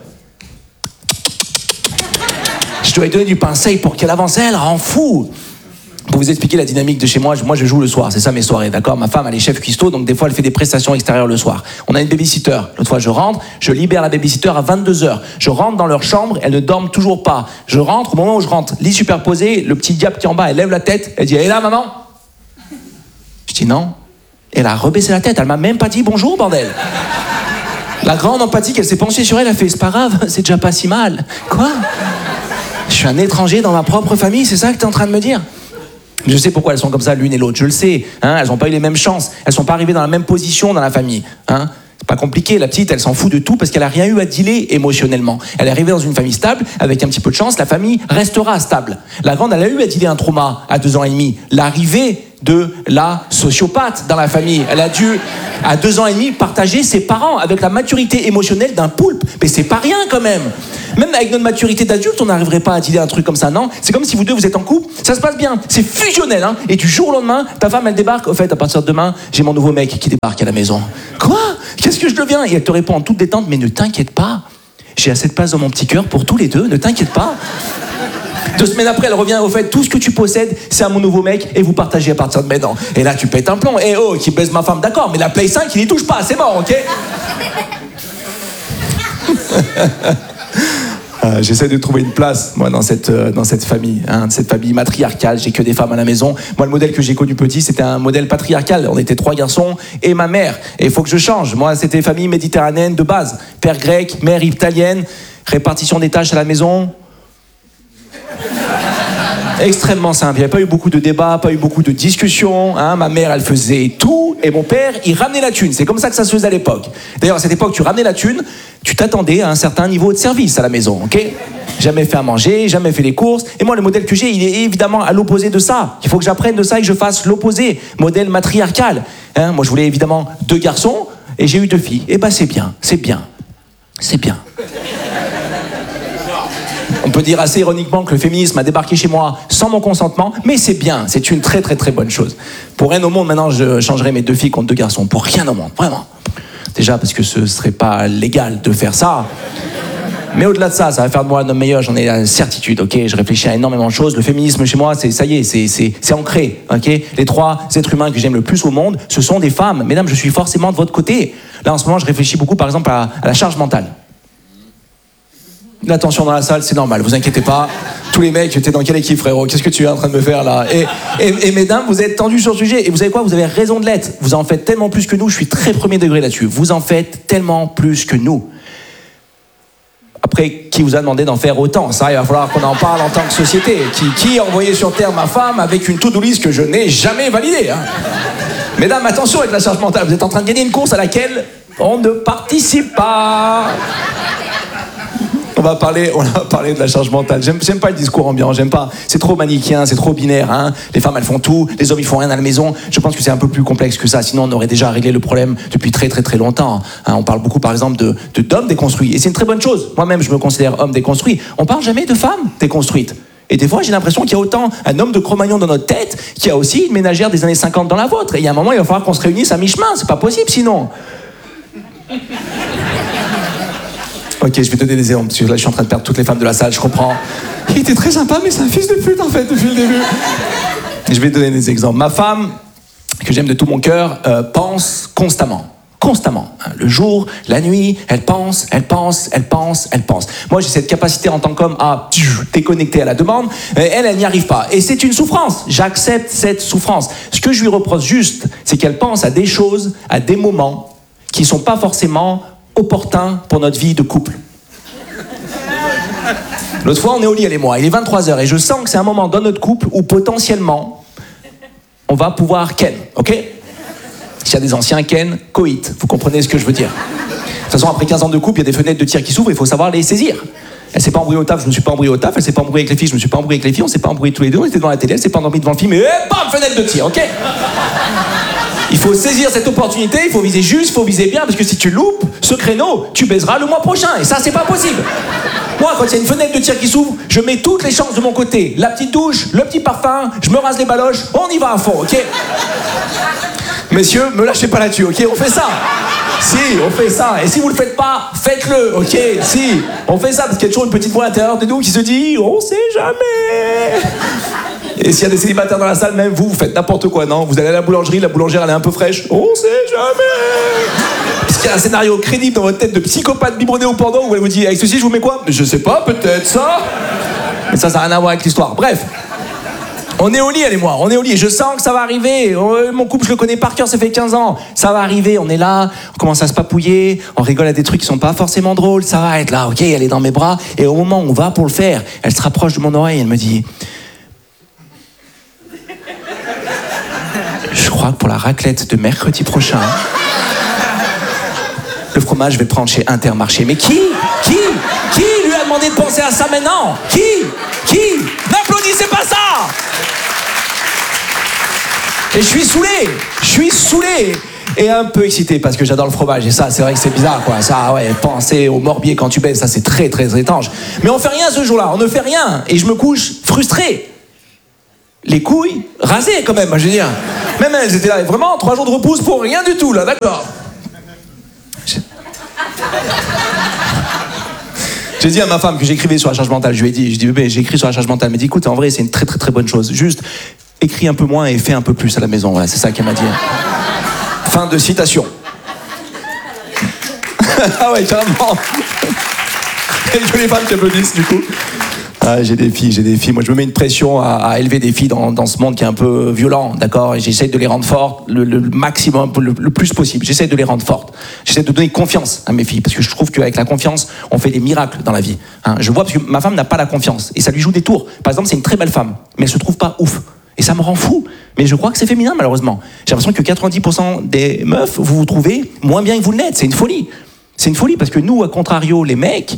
Speaker 5: Je dois lui donner du pain sec pour qu'elle avance, elle rend fou. Pour vous expliquer la dynamique de chez moi, moi je joue le soir, c'est ça mes soirées, d'accord? Ma femme elle est chef cuistot, donc des fois elle fait des prestations extérieures le soir. On a une babysitter, l'autre fois je rentre, je libère la babysitter à vingt-deux heures. Je rentre dans leur chambre, elles ne dorment toujours pas. Je rentre, au moment où je rentre, lit superposé, le petit diable qui est en bas, elle lève la tête, elle dit « Elle est là maman ?» Je dis « Non ». Elle a rebaissé la tête, elle m'a même pas dit « Bonjour bordel !» La grande empathique, elle s'est penchée sur elle, elle a fait « C'est pas grave, c'est déjà pas si mal. » Quoi? Je suis un étranger dans ma propre famille, c'est ça que t'es en train de me dire? Je sais pourquoi elles sont comme ça l'une et l'autre, je le sais, hein, elles n'ont pas eu les mêmes chances, elles sont pas arrivées dans la même position dans la famille, hein. C'est pas compliqué, la petite elle s'en fout de tout parce qu'elle a rien eu à dealer émotionnellement. Elle est arrivée dans une famille stable, avec un petit peu de chance, la famille restera stable. La grande elle a eu à dealer un trauma à deux ans et demi, l'arrivée de la sociopathe dans la famille. Elle a dû, à deux ans et demi, partager ses parents avec la maturité émotionnelle d'un poulpe. Mais c'est pas rien quand même. Même avec notre maturité d'adulte, on n'arriverait pas à dealer un truc comme ça, non? C'est comme si vous deux, vous êtes en couple, ça se passe bien, c'est fusionnel, hein? Et du jour au lendemain, ta femme, elle débarque. Au fait, à partir de demain, j'ai mon nouveau mec qui débarque à la maison. Quoi? Qu'est-ce que je deviens? Et elle te répond en toute détente, mais ne t'inquiète pas. J'ai assez de place dans mon petit cœur pour tous les deux, ne t'inquiète pas. Deux semaines après, elle revient, au fait, tout ce que tu possèdes, c'est à mon nouveau mec, et vous partagez à partir de maintenant. Et là, tu pètes un plomb. Eh oh, qui baise ma femme, d'accord, mais la Play cinq, il n'y touche pas, c'est mort, ok? Euh, J'essaie de trouver une place, moi, dans cette, euh, dans cette famille, hein, cette famille matriarcale. J'ai que des femmes à la maison. Moi, le modèle que j'ai connu petit, c'était un modèle patriarcal. On était trois garçons et ma mère. Et il faut que je change. Moi, c'était famille méditerranéenne de base. Père grec, mère italienne, répartition des tâches à la maison. Extrêmement simple. Il n'y avait pas eu beaucoup de débats, pas eu beaucoup de discussions. Hein. Ma mère, elle faisait tout. Et mon père, il ramenait la thune. C'est comme ça que ça se faisait à l'époque. D'ailleurs, à cette époque, tu ramenais la thune, tu t'attendais à un certain niveau de service à la maison, ok? Jamais fait à manger, jamais fait les courses. Et moi, le modèle que j'ai, il est évidemment à l'opposé de ça. Il faut que j'apprenne de ça et que je fasse l'opposé. Modèle matriarcal. Hein. Moi, je voulais évidemment deux garçons et j'ai eu deux filles. Et ben, c'est bien, c'est bien, c'est bien. On peut dire assez ironiquement que le féminisme a débarqué chez moi sans mon consentement, mais c'est bien, c'est une très très très bonne chose. Pour rien au monde, maintenant, je changerai mes deux filles contre deux garçons. Pour rien au monde, vraiment. Déjà parce que ce serait pas légal de faire ça. Mais au-delà de ça, ça va faire de moi un homme meilleur, j'en ai la certitude, ok? Je réfléchis à énormément de choses. Le féminisme chez moi, c'est ça y est, c'est, c'est, c'est ancré, ok? Les trois êtres humains que j'aime le plus au monde, ce sont des femmes. Mesdames, je suis forcément de votre côté. Là, en ce moment, je réfléchis beaucoup, par exemple, à, à la charge mentale. La tension dans la salle, c'est normal, vous inquiétez pas. Tous les mecs, t'es dans quelle équipe, frérot? Qu'est-ce que tu es en train de me faire là? et, et, et mesdames, vous êtes tendus sur le sujet. Et vous savez quoi? Vous avez raison de l'être. Vous en faites tellement plus que nous. Je suis très premier degré là-dessus. Vous en faites tellement plus que nous. Après, qui vous a demandé d'en faire autant? Ça, il va falloir qu'on en parle en tant que société. Qui, qui a envoyé sur Terre ma femme avec une to-do list que je n'ai jamais validée, hein? Mesdames, attention avec la charge mentale. Vous êtes en train de gagner une course à laquelle on ne participe pas. On va parler, on va parler de la charge mentale. J'aime, j'aime pas le discours ambiant, j'aime pas. C'est trop manichéen, c'est trop binaire. Hein. Les femmes, elles font tout, les hommes, ils font rien à la maison. Je pense que c'est un peu plus complexe que ça. Sinon, on aurait déjà réglé le problème depuis très très très longtemps. Hein. On parle beaucoup, par exemple, de, de d'hommes déconstruits. Et c'est une très bonne chose. Moi-même, je me considère homme déconstruit. On parle jamais de femmes déconstruites. Et des fois, j'ai l'impression qu'il y a autant un homme de Cro-Magnon dans notre tête qu'il y a aussi une ménagère des années cinquante dans la vôtre. Et il y a un moment, il va falloir qu'on se réunisse à mi-chemin. C'est pas possible sinon. Ok, je vais te donner des exemples, parce que là, je suis en train de perdre toutes les femmes de la salle, je comprends. Il était très sympa, mais c'est un fils de pute, en fait, depuis le début. Je vais te donner des exemples. Ma femme, que j'aime de tout mon cœur, euh, pense constamment. Constamment. Le jour, la nuit, elle pense, elle pense, elle pense, elle pense. Moi, j'ai cette capacité en tant qu'homme à déconnecter à la demande. Elle, elle n'y arrive pas. Et c'est une souffrance. J'accepte cette souffrance. Ce que je lui reproche juste, c'est qu'elle pense à des choses, à des moments qui ne sont pas forcément opportun pour notre vie de couple. L'autre fois, on est au lit, elle et moi, il est vingt-trois heures, et je sens que c'est un moment dans notre couple où potentiellement, on va pouvoir ken, ok? S'il y a des anciens ken, coït, vous comprenez ce que je veux dire. De toute façon, après quinze ans de couple, il y a des fenêtres de tir qui s'ouvrent, il faut savoir les saisir. Elle s'est pas embrouillée au taf, je me suis pas embrouillé au taf, elle s'est pas embrouillée avec les filles, je me suis pas embrouillé avec les filles, on s'est pas embrouillé tous les deux, on était devant la télé, elle s'est pas endormie devant le film, et bam, fenêtre de tir, ok? Il faut saisir cette opportunité, il faut viser juste, il faut viser bien, parce que si tu loupes ce créneau, tu baiseras le mois prochain, et ça, c'est pas possible. Moi, quand il y a une fenêtre de tir qui s'ouvre, je mets toutes les chances de mon côté. La petite douche, le petit parfum, je me rase les baloches, on y va à fond, ok? Messieurs, me lâchez pas là-dessus, ok? On fait ça. Si, on fait ça. Et si vous le faites pas, faites-le, ok? Si, on fait ça, parce qu'il y a toujours une petite voix à l'intérieur de nous qui se dit « On sait jamais !» Et s'il y a des célibataires dans la salle, même vous, vous faites n'importe quoi, non? Vous allez à la boulangerie, la boulangère, elle est un peu fraîche. On sait jamais! Est-ce qu'il y a un scénario crédible dans votre tête de psychopathe biberonné au pendant où elle vous dit, avec ceci, je vous mets quoi? Je sais pas, peut-être ça. Mais ça, ça n'a rien à voir avec l'histoire. Bref. On est au lit, elle et moi, on est au lit. Je sens que ça va arriver. Mon couple, je le connais par cœur, ça fait quinze ans. Ça va arriver, on est là, on commence à se papouiller, on rigole à des trucs qui sont pas forcément drôles. Ça va être là, ok, elle est dans mes bras. Et au moment où on va pour le faire, elle se rapproche de mon oreille, elle me dit... Je crois que pour la raclette de mercredi prochain, le fromage, je vais le prendre chez Intermarché. Mais qui Qui Qui lui a demandé de penser à ça maintenant? Qui Qui N'applaudissez pas ça! Et je suis saoulé, je suis saoulé et un peu excité parce que j'adore le fromage. Et ça, c'est vrai que c'est bizarre, quoi. Ça, ouais, penser au morbier quand tu baises, ça, c'est très, très étrange. Mais on fait rien ce jour-là, on ne fait rien. Et je me couche frustré. Les couilles rasées, quand même, je veux dire. Même elles étaient là, vraiment, trois jours de repousse pour rien du tout, là, d'accord. Je... J'ai dit à ma femme que j'écrivais sur la charge mentale. Je lui ai dit, je dis bébé, j'écris sur la charge mentale. Elle m'a dit écoute, en vrai, c'est une très très très bonne chose. Juste, écris un peu moins et fais un peu plus à la maison. Voilà, c'est ça qu'elle m'a dit. Fin de citation. Ah ouais, carrément. Et que les femmes qui applaudissent du coup. Ah, j'ai des filles, j'ai des filles. Moi, je me mets une pression à, à élever des filles dans, dans ce monde qui est un peu violent, d'accord. Et j'essaye de les rendre fortes le, le maximum, le, le plus possible. J'essaye de les rendre fortes. J'essaie de donner confiance à mes filles parce que je trouve qu'avec la confiance, on fait des miracles dans la vie. Hein, je vois parce que ma femme n'a pas la confiance et ça lui joue des tours. Par exemple, c'est une très belle femme, mais elle se trouve pas ouf. Et ça me rend fou. Mais je crois que c'est féminin, malheureusement. J'ai l'impression que quatre-vingt-dix pour cent des meufs, vous vous trouvez moins bien que vous ne l'êtes. C'est une folie. C'est une folie parce que nous, à contrario, les mecs.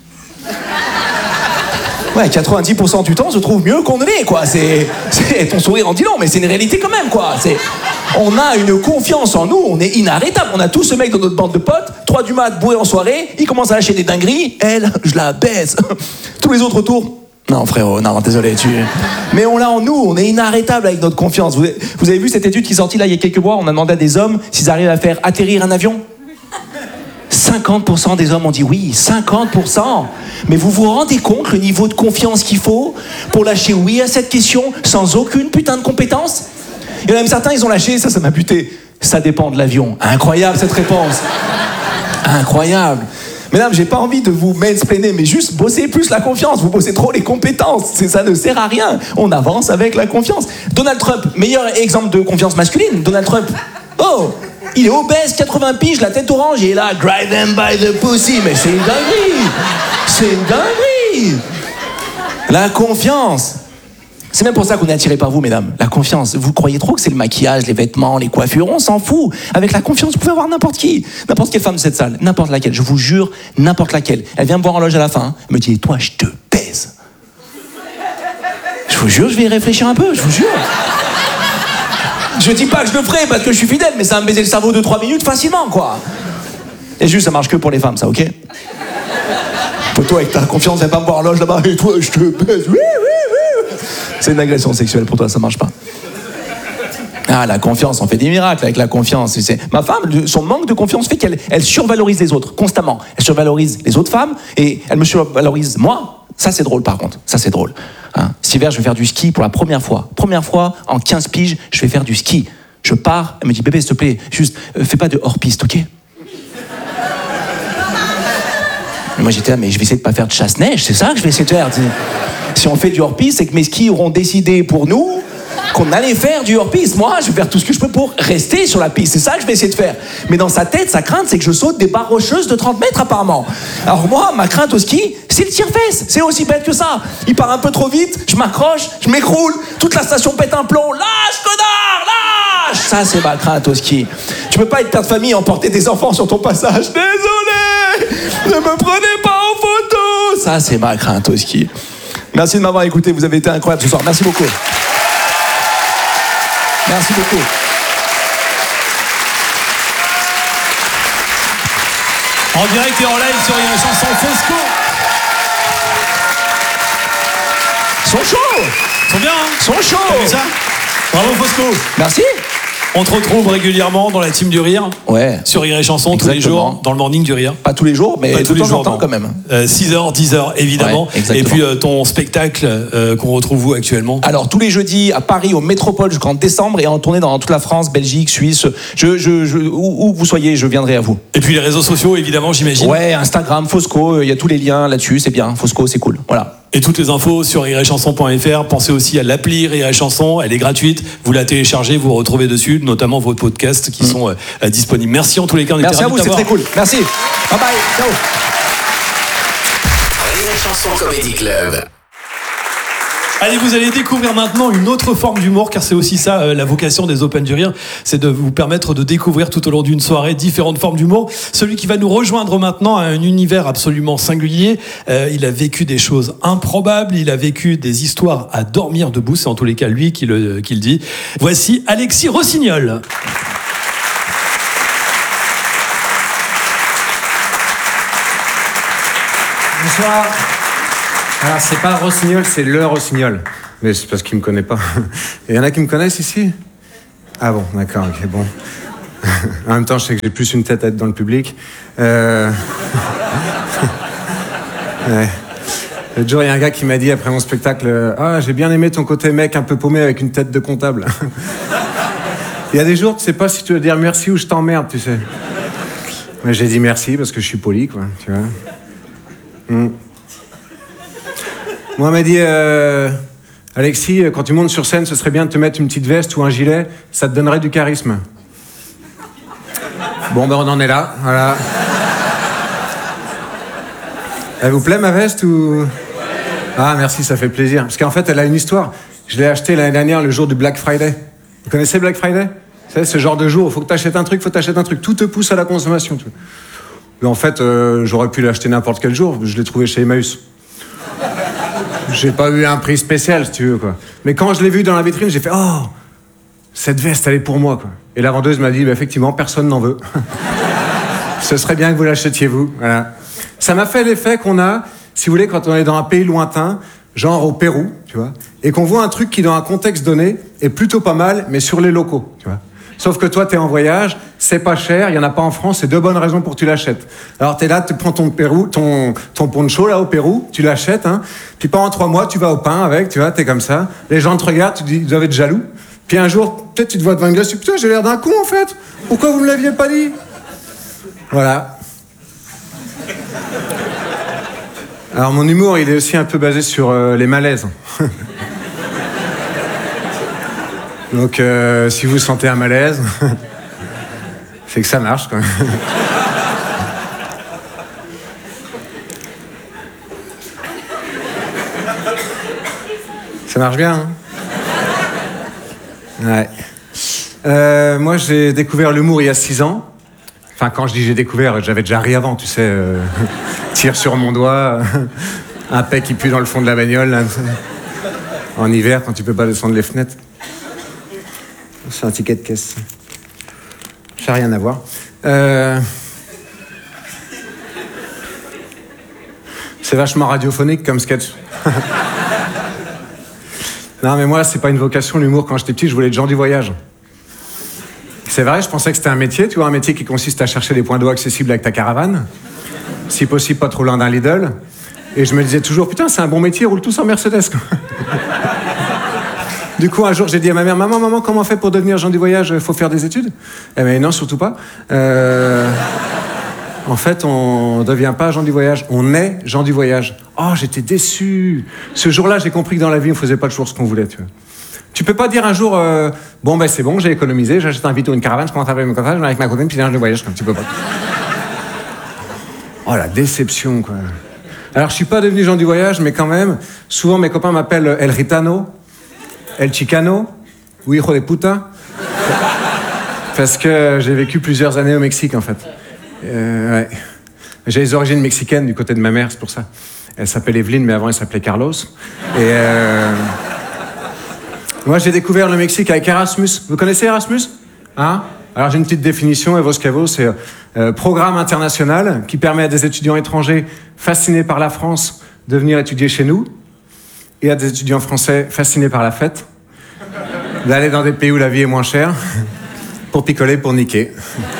Speaker 5: Ouais, quatre-vingt-dix pour cent du temps, on se trouve mieux qu'on ne l'est, quoi. C'est, c'est ton sourire en dit long, mais c'est une réalité quand même, quoi. C'est, on a une confiance en nous, on est inarrêtable. On a tous ce mec dans notre bande de potes, trois du mat, bourré en soirée, il commence à lâcher des dingueries, elle, je la baise. Tous les autres autour. Non, frérot, non, désolé, tu. Mais on l'a en nous, on est inarrêtable avec notre confiance. Vous, vous avez vu cette étude qui est sortie là il y a quelques mois? On a demandé à des hommes s'ils arrivent à faire atterrir un avion. cinquante pour cent des hommes ont dit oui, cinquante pour cent. Mais vous vous rendez compte le niveau de confiance qu'il faut pour lâcher oui à cette question sans aucune putain de compétence? Il y en a même certains, ils ont lâché, ça, ça m'a buté. Ça dépend de l'avion. Incroyable cette réponse. Incroyable. Mesdames, j'ai pas envie de vous mansplainer, mais juste bossez plus la confiance. Vous bossez trop les compétences. C'est, ça ne sert à rien. On avance avec la confiance. Donald Trump, meilleur exemple de confiance masculine. Donald Trump. Oh, il est obèse, quatre-vingts piges, la tête orange, et il est là, drive them by the pussy. Mais c'est une dinguerie. C'est une dinguerie. La confiance. C'est même pour ça qu'on est attiré par vous, mesdames. La confiance. Vous croyez trop que c'est le maquillage, les vêtements, les coiffures? On s'en fout. Avec la confiance, vous pouvez avoir n'importe qui. N'importe quelle femme de cette salle. N'importe laquelle. Je vous jure, n'importe laquelle. Elle vient me voir en loge à la fin. Hein. Elle me dit, toi, je te baise. Je vous jure, je vais y réfléchir un peu. Je vous jure. Je dis pas que je le ferai parce que je suis fidèle, mais ça va me baiser le cerveau de trois minutes facilement, quoi. Et juste, ça marche que pour les femmes, ça, ok? Poto, avec ta confiance, viens pas me voir en loge là-bas. Et toi, je te baise. Oui, oui, oui. C'est une agression sexuelle pour toi, ça marche pas. Ah, la confiance, on fait des miracles avec la confiance. C'est... Ma femme, son manque de confiance fait qu'elle elle survalorise les autres, constamment. Elle survalorise les autres femmes et elle me survalorise moi. Ça, c'est drôle, par contre. Ça, c'est drôle. Hein. Cet hiver, je vais faire du ski pour la première fois. Première fois, en quinze piges, je vais faire du ski. Je pars, elle me dit, bébé, s'il te plaît, juste, euh, fais pas de hors-piste, ok? Et moi, j'étais là, mais je vais essayer de pas faire de chasse-neige, c'est ça que je vais essayer de faire. Si on fait du hors-piste, c'est que mes skis auront décidé pour nous qu'on allait faire du hors-piste. Moi, je vais faire tout ce que je peux pour rester sur la piste. C'est ça que je vais essayer de faire. Mais dans sa tête, sa crainte, c'est que je saute des barres rocheuses de trente mètres, apparemment. Alors moi, ma crainte au ski, c'est le tire-fesse. C'est aussi bête que ça. Il part un peu trop vite, je m'accroche, je m'écroule, toute la station pète un plomb. Lâche, connard, lâche! Ça, c'est ma crainte au ski. Tu peux pas être père de famille et emporter des enfants sur ton passage. Désolé! Ne me prenez pas en photo! Ça, c'est ma crainte au ski. Merci de m'avoir écouté. Vous avez été incroyable ce soir. Merci beaucoup. Merci beaucoup.
Speaker 2: En direct et en live sur une chanson Fosco.
Speaker 5: Ils sont chauds.
Speaker 2: Ils sont bien, hein?
Speaker 5: Ils sont chauds.
Speaker 2: T'as vu ça? Bravo Fosco.
Speaker 5: Merci.
Speaker 2: On te retrouve régulièrement dans la team du rire.
Speaker 5: Ouais.
Speaker 2: Sur Rire et Chanson tous les
Speaker 5: Exactement.
Speaker 2: jours, dans le morning du rire.
Speaker 5: Pas tous les jours, mais
Speaker 2: Pas
Speaker 5: de
Speaker 2: tous les
Speaker 5: temps
Speaker 2: jours,
Speaker 5: en temps
Speaker 2: non.
Speaker 5: quand même.
Speaker 2: Euh, six heures, dix heures, évidemment.
Speaker 5: Ouais, exactement.
Speaker 2: Et puis euh, ton spectacle euh, qu'on retrouve où actuellement?
Speaker 5: Alors, tous les jeudis à Paris, au Métropole, jusqu'en décembre, et en tournée dans toute la France, Belgique, Suisse. Je, je, je, où, où vous soyez, je viendrai à vous.
Speaker 2: Et puis les réseaux sociaux, évidemment, j'imagine.
Speaker 5: Ouais, Instagram, Fosco, il y a tous les liens là-dessus, c'est bien. Fosco, c'est cool. Voilà.
Speaker 2: Et toutes les infos sur rire et chanson point f r. Pensez aussi à l'appli Rire et Chanson. Elle est gratuite. Vous la téléchargez, vous retrouvez dessus, notamment vos podcasts qui mmh. sont euh, disponibles. Merci en tous les cas. On
Speaker 5: Merci à vous, c'est très cool. Merci. Bye bye. Ciao.
Speaker 3: Rire et Chanson Comedy Club.
Speaker 2: Allez, vous allez découvrir maintenant une autre forme d'humour, car c'est aussi ça euh, la vocation des Open du Rire, c'est de vous permettre de découvrir tout au long d'une soirée différentes formes d'humour. Celui qui va nous rejoindre maintenant a un univers absolument singulier. Euh, il a vécu des choses improbables, il a vécu des histoires à dormir debout, c'est en tous les cas lui qui le, qui le dit. Voici Alexis Rossignol.
Speaker 6: Bonsoir. Alors, c'est pas Rossignol, c'est le Rossignol. Mais c'est parce qu'il me connaît pas. Il y en a qui me connaissent ici? Ah bon, d'accord, ok, bon. En même temps, je sais que j'ai plus une tête à être dans le public. Euh... Ouais. L'autre jour, il y a un gars qui m'a dit après mon spectacle euh, ah, j'ai bien aimé ton côté mec un peu paumé avec une tête de comptable. Il y a des jours, tu sais pas si tu veux dire merci ou je t'emmerde, tu sais. Mais j'ai dit merci parce que je suis poli, quoi, tu vois. Mm. Moi, on m'a dit euh, Alexis, quand tu montes sur scène, ce serait bien de te mettre une petite veste ou un gilet, ça te donnerait du charisme. Bon, ben on en est là, voilà. Elle vous plaît, ma veste, ou... Ah, merci, ça fait plaisir. Parce qu'en fait, elle a une histoire. Je l'ai achetée l'année dernière, le jour du Black Friday. Vous connaissez Black Friday? Vous savez, ce genre de jour, il faut que tu achètes un truc, il faut que tu achètes un truc. Tout te pousse à la consommation. Tu vois. Mais en fait, euh, j'aurais pu l'acheter n'importe quel jour. Je l'ai trouvé chez Emmaüs. J'ai pas eu un prix spécial, si tu veux, quoi. Mais quand je l'ai vu dans la vitrine, j'ai fait « Oh, cette veste, elle est pour moi, quoi. » Et la vendeuse m'a dit bah, « Effectivement, personne n'en veut. Ce serait bien que vous l'achetiez, vous. » Voilà. Ça m'a fait l'effet qu'on a, si vous voulez, quand on est dans un pays lointain, genre au Pérou, tu vois, et qu'on voit un truc qui, dans un contexte donné, est plutôt pas mal, mais sur les locaux, tu vois. Sauf que toi, t'es en voyage, c'est pas cher, il y en a pas en France, c'est deux bonnes raisons pour que tu l'achètes. Alors t'es là, tu prends ton Pérou, ton, ton poncho là au Pérou, tu l'achètes, hein, puis pendant trois mois, tu vas au pain avec, tu vois, t'es comme ça, les gens te regardent, tu dis, vous avez de jaloux, puis un jour, peut-être tu te vois devant une glace, tu dis, putain, j'ai l'air d'un con en fait, pourquoi vous me l'aviez pas dit? Voilà. Alors mon humour, il est aussi un peu basé sur euh, les malaises. Donc euh, si vous sentez un malaise, c'est que ça marche quand même. Ça marche bien, hein? Ouais. Euh, moi j'ai découvert l'humour il y a six ans. Enfin quand je dis j'ai découvert, j'avais déjà ri avant, tu sais. Euh... Tire sur mon doigt, un pet qui pue dans le fond de la bagnole, là, en hiver, quand tu peux pas descendre les fenêtres. C'est un ticket de caisse. Ça n'a rien à voir. Euh... C'est vachement radiophonique comme sketch. Non, mais moi, c'est pas une vocation, l'humour. Quand j'étais petit, je voulais être Jean du voyage. C'est vrai, je pensais que c'était un métier, tu vois, un métier qui consiste à chercher des points d'eau accessibles avec ta caravane. Si possible, pas trop loin d'un Lidl. Et je me disais toujours, putain, c'est un bon métier, ils roulent tous en Mercedes. Du coup, un jour, j'ai dit à ma mère, maman, maman, comment on fait pour devenir Jean du voyage? Faut faire des études? Elle m'a dit, non, surtout pas. Euh... En fait, on devient pas Jean du voyage, on est Jean du voyage. Oh, j'étais déçu. Ce jour-là, j'ai compris que dans la vie, on faisait pas toujours ce qu'on voulait, tu vois. Tu peux pas dire un jour, euh, bon, ben c'est bon, j'ai économisé, j'achète un Vito, une caravane, je commence à faire mon contrat, je vais avec ma copine, puis je viens de voyage, comme tu peux pas. Oh, la déception, quoi. Alors, je suis pas devenu Jean du voyage, mais quand même, souvent mes copains m'appellent El Ritano, El Chicano, ou Hijo de puta, parce que j'ai vécu plusieurs années au Mexique, en fait. Euh, ouais. J'ai les origines mexicaines du côté de ma mère, c'est pour ça. Elle s'appelle Evelyne, mais avant elle s'appelait Carlos. Et euh... moi, j'ai découvert le Mexique avec Erasmus. Vous connaissez Erasmus? Hein? Alors, j'ai une petite définition. Evoscavo, c'est euh, programme international qui permet à des étudiants étrangers fascinés par la France de venir étudier chez nous, et à des étudiants français fascinés par la fête d'aller dans des pays où la vie est moins chère pour picoler, pour niquer.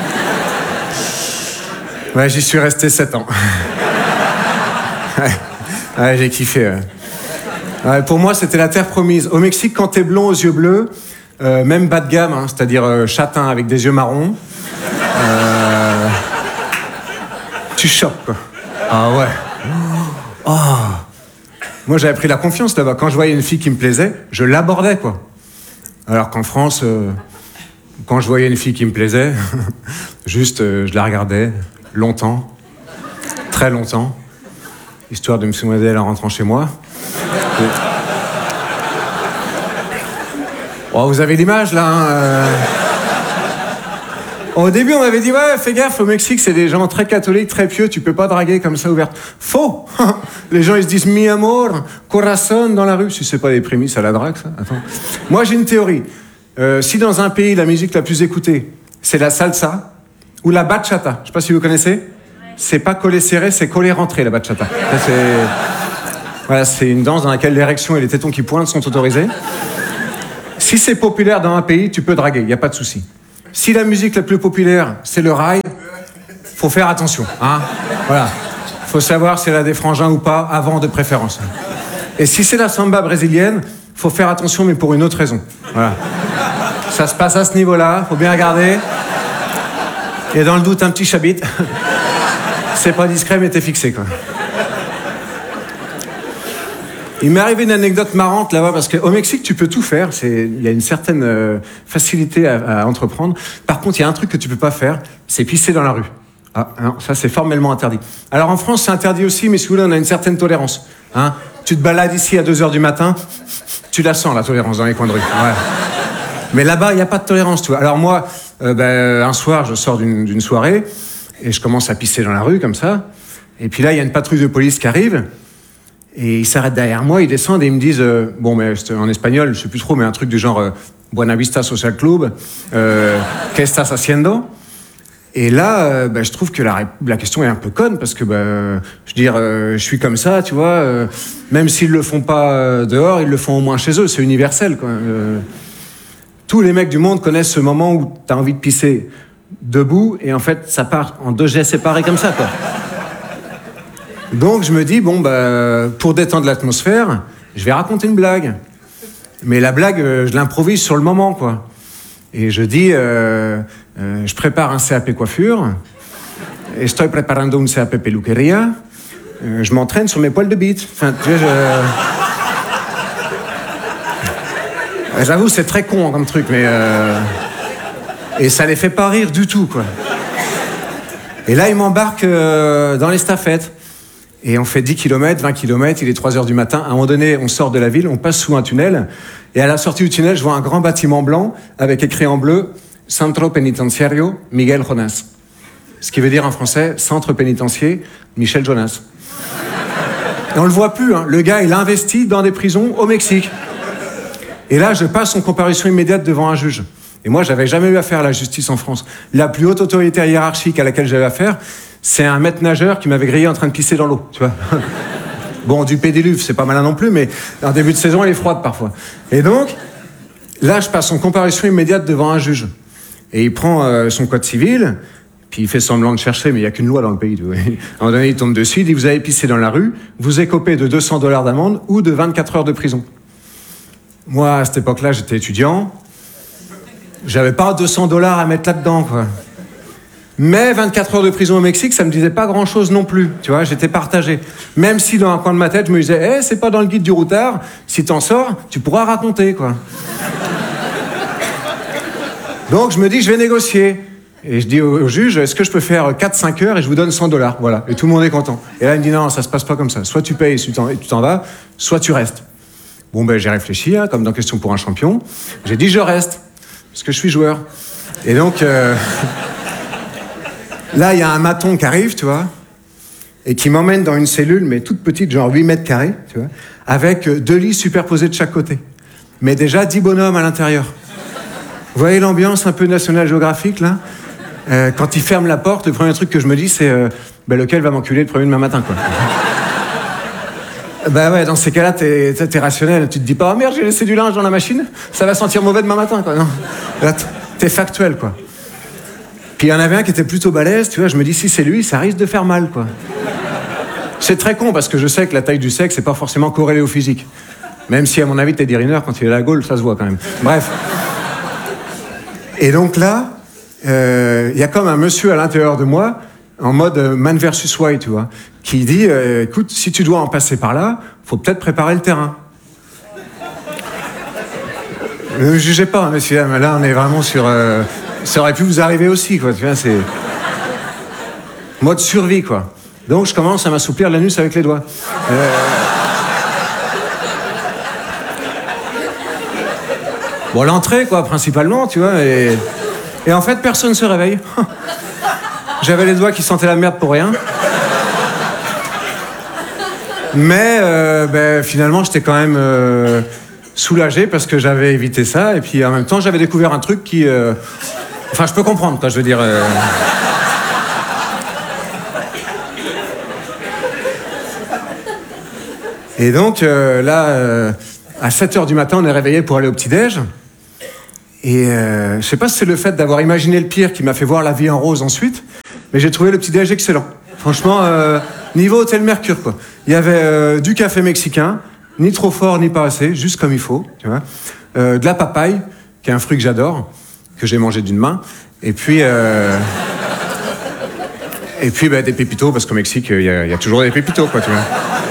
Speaker 6: Ouais, j'y suis resté sept ans. Ouais, ouais, j'ai kiffé. Ouais. Ouais, pour moi, c'était la terre promise. Au Mexique, quand t'es blond aux yeux bleus, euh, même bas de gamme, hein, c'est-à-dire euh, châtain avec des yeux marrons, euh, tu chopes, quoi. Ah ouais. Oh. Moi, j'avais pris la confiance là-bas. Quand je voyais une fille qui me plaisait, je l'abordais, quoi. Alors qu'en France, euh, quand je voyais une fille qui me plaisait, juste, euh, je la regardais longtemps, très longtemps, histoire de me soumettre en rentrant chez moi. Et... Oh, vous avez l'image, là, hein, euh... Au début, on m'avait dit, ouais, fais gaffe, au Mexique, c'est des gens très catholiques, très pieux, tu peux pas draguer comme ça ouverte. Faux. Les gens, ils se disent, mi amor, corazón dans la rue. Si c'est pas des prémices à la drague, ça. Attends. Moi, j'ai une théorie. Euh, si dans un pays, la musique la plus écoutée, c'est la salsa ou la bachata, je sais pas si vous connaissez, c'est pas collé serré, c'est collé rentré, la bachata. Ça, c'est... Voilà, c'est une danse dans laquelle l'érection et les tétons qui pointent sont autorisés. Si c'est populaire dans un pays, tu peux draguer, il n'y a pas de souci. Si la musique la plus populaire, c'est le rail, faut faire attention, hein. Voilà. Faut savoir si elle a des frangins ou pas, avant de préférence. Et si c'est la samba brésilienne, faut faire attention, mais pour une autre raison. Voilà. Ça se passe à ce niveau-là, faut bien regarder. Et dans le doute, un petit chabit. C'est pas discret, mais t'es fixé, quoi. Il m'est arrivé une anecdote marrante là-bas, parce qu'au Mexique, tu peux tout faire. Il y a une certaine euh, facilité à, à entreprendre. Par contre, il y a un truc que tu peux pas faire, c'est pisser dans la rue. Ah, non, ça, c'est formellement interdit. Alors, en France, c'est interdit aussi, mais si vous voulez, on a une certaine tolérance. Hein, tu te balades ici à deux heures du matin, tu la sens, la tolérance, dans les coins de rue. Ouais. Mais là-bas, il n'y a pas de tolérance, tu vois. Alors moi, euh, ben, un soir, je sors d'une, d'une soirée, et je commence à pisser dans la rue, comme ça. Et puis là, il y a une patrouille de police qui arrive, et ils s'arrêtent derrière moi, ils descendent, et ils me disent, euh, bon, mais en espagnol, je sais plus trop, mais un truc du genre, euh, Buena Vista Social Club, euh, ¿Qué estás haciendo? Et là, euh, bah, je trouve que la, la question est un peu conne, parce que, bah, je veux dire, euh, je suis comme ça, tu vois, euh, même s'ils le font pas euh, dehors, ils le font au moins chez eux, c'est universel, quoi. Euh, tous les mecs du monde connaissent ce moment où t'as envie de pisser debout, et en fait, ça part en deux jets séparés comme ça, quoi. Donc, je me dis, bon, bah, pour détendre l'atmosphère, je vais raconter une blague. Mais la blague, euh, je l'improvise sur le moment, quoi. Et je dis, euh, euh, je prépare un C A P coiffure, estoy preparando un C A P peluqueria, euh, je m'entraîne sur mes poils de bite. Enfin, tu vois, je... J'avoue, c'est très con comme truc, mais... Euh... Et ça les fait pas rire du tout, quoi. Et là, ils m'embarquent euh, dans l'estafette. Et on fait dix kilomètres, vingt kilomètres, il est trois heures du matin. À un moment donné, on sort de la ville, on passe sous un tunnel. Et à la sortie du tunnel, je vois un grand bâtiment blanc avec écrit en bleu « Centro Penitenciario Miguel Jonas ». Ce qui veut dire en français « Centre pénitentiaire Michel Jonas ». Et on le voit plus, hein. Le gars, il investit dans des prisons au Mexique. Et là, je passe en comparution immédiate devant un juge. Et moi, j'avais jamais eu affaire à la justice en France. La plus haute autorité hiérarchique à laquelle j'avais affaire, c'est un maître nageur qui m'avait grillé en train de pisser dans l'eau, tu vois. Bon, du pédiluve, c'est pas malin non plus, mais en début de saison, elle est froide parfois. Et donc, là, je passe en comparution immédiate devant un juge. Et il prend euh, son code civil, puis il fait semblant de chercher, mais il n'y a qu'une loi dans le pays. Tu vois. À un moment donné, il tombe dessus, il dit « Vous avez pissé dans la rue, vous écopez de deux cents dollars d'amende ou de vingt-quatre heures de prison. » Moi, à cette époque-là, j'étais étudiant. J'avais pas deux cents dollars à mettre là-dedans, quoi. Mais vingt-quatre heures de prison au Mexique, ça me disait pas grand-chose non plus, tu vois, j'étais partagé. Même si dans un coin de ma tête, je me disais, eh, hey, c'est pas dans le guide du routard, si t'en sors, tu pourras raconter, quoi. Donc je me dis, je vais négocier. Et je dis au, au juge, est-ce que je peux faire quatre cinq heures et je vous donne cent dollars, voilà. Et tout le monde est content. Et là, il me dit, non, ça se passe pas comme ça. Soit tu payes et tu t'en, et tu t'en vas, soit tu restes. Bon, ben, j'ai réfléchi, hein, comme dans Question pour un champion. J'ai dit, je reste, parce que je suis joueur. Et donc... Euh... Là, il y a un maton qui arrive, tu vois, et qui m'emmène dans une cellule, mais toute petite, genre huit mètres carrés, tu vois, avec deux lits superposés de chaque côté. Mais déjà dix bonhommes à l'intérieur. Vous voyez l'ambiance un peu National Geographic, là euh, Quand il ferme la porte, le premier truc que je me dis, c'est euh, bah, lequel va m'enculer le premier demain matin, quoi. Bah ouais, dans ces cas-là, t'es, t'es, t'es rationnel. Tu te dis pas, oh merde, j'ai laissé du linge dans la machine, ça va sentir mauvais demain matin, quoi. Non. Là, t'es factuel, quoi. Puis il y en avait un qui était plutôt balèze, tu vois, je me dis, si c'est lui, ça risque de faire mal, quoi. C'est très con, parce que je sais que la taille du sexe, c'est pas forcément corrélé au physique. Même si, à mon avis, Teddy Riner, quand il est à la Gaule, ça se voit quand même. Bref. Et donc là, il euh, y a comme un monsieur à l'intérieur de moi, en mode man versus wild, tu vois, qui dit, euh, écoute, si tu dois en passer par là, faut peut-être préparer le terrain. Ne me jugez pas, monsieur, mais là, on est vraiment sur... Euh, ça aurait pu vous arriver aussi, quoi, tu vois, c'est... Mode survie, quoi. Donc, je commence à m'assouplir l'anus avec les doigts. Euh... Bon, l'entrée, quoi, principalement, tu vois, et... Et en fait, personne se réveille. J'avais les doigts qui sentaient la merde pour rien. Mais, euh, ben, finalement, j'étais quand même... Euh... soulagé parce que j'avais évité ça, et puis en même temps, j'avais découvert un truc qui... Euh... Enfin, je peux comprendre, quoi, je veux dire... Euh... Et donc, euh, là, euh, à sept heures du matin, on est réveillé pour aller au petit-déj. Et euh, je sais pas si c'est le fait d'avoir imaginé le pire qui m'a fait voir la vie en rose ensuite, mais j'ai trouvé le petit-déj excellent. Franchement, euh, Niveau hôtel Mercure, quoi. Il y avait euh, du café mexicain, ni trop fort, ni pas assez, juste comme il faut, tu vois. Euh, de la papaye, qui est un fruit que j'adore, que j'ai mangé d'une main. Et puis... Euh... Et puis bah, des pépitos, parce qu'au Mexique, il y, y a toujours des pépitos, quoi, tu vois.